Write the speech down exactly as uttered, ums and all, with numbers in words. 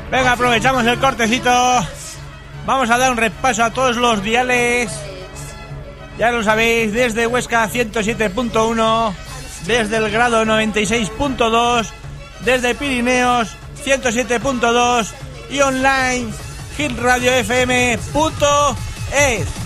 Venga, aprovechamos el cortecito. Vamos a dar un repaso a todos los diales. Ya lo sabéis, desde Huesca ciento siete punto uno, desde el Grado noventa y seis punto dos, desde Pirineos ciento siete punto dos y online hit radio f m punto es.